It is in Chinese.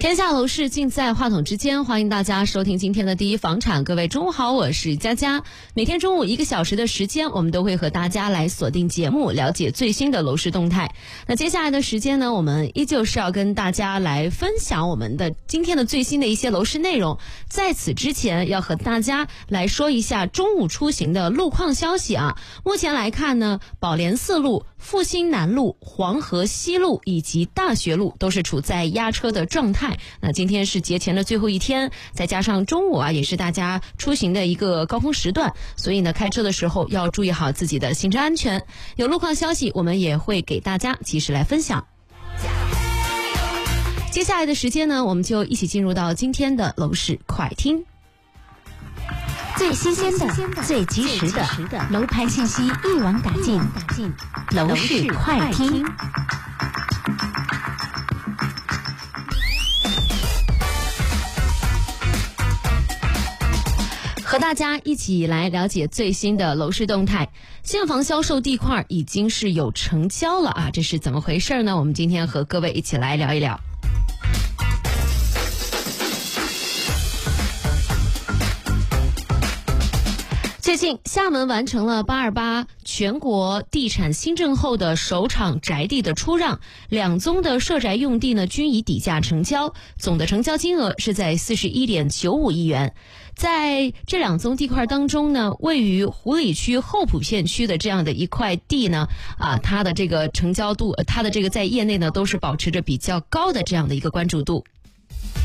天下楼市尽在话筒之间，欢迎大家收听今天的第一房产。各位中午好，我是佳佳。每天中午1个小时的时间，我们都会和大家来锁定节目，了解最新的楼市动态。那接下来的时间呢，我们依旧是要跟大家来分享我们的今天的最新的一些楼市内容。在此之前，要和大家来说一下中午出行的路况消息啊。目前来看呢，宝莲寺路、复兴南路、黄河西路以及大学路都是处在压车的状态。那今天是节前的最后一天，再加上中午啊，也是大家出行的一个高峰时段，所以呢，开车的时候要注意好自己的行车安全。有路况消息，我们也会给大家及时来分享。接下来的时间呢，我们就一起进入到今天的楼市快听。 最新鲜的、最及时的楼盘信息一网打尽，楼市快听。 和大家一起来了解最新的楼市动态。现房销售地块已经是有成交了啊，这是怎么回事呢？我们今天和各位一起来聊一聊。最近，厦门完成了828全国地产新政后的首场宅地的出让，2宗的社宅用地呢均以底价成交，总的成交金额是在41.95亿元。在这2宗地块当中呢，位于湖里区后浦片区的这样的一块地呢，它的这个成交度，它的这个在业内呢都是保持着比较高的这样的一个关注度。